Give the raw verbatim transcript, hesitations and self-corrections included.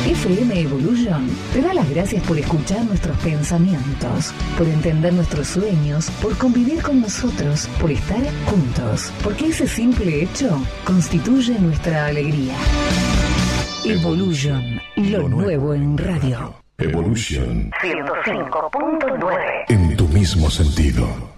F M Evolution te da las gracias por escuchar nuestros pensamientos, por entender nuestros sueños, por convivir con nosotros, por estar juntos, porque ese simple hecho constituye nuestra alegría. Evolution, lo nuevo en radio. Evolution ciento cinco punto nueve. en tu mismo sentido.